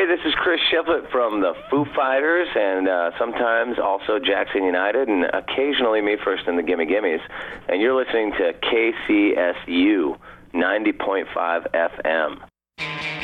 this is Chris Shiflett from the Foo Fighters, and sometimes also Jackson United, and occasionally Me First and the Gimme Gimmes. And you're listening to KCSU 90.5 FM.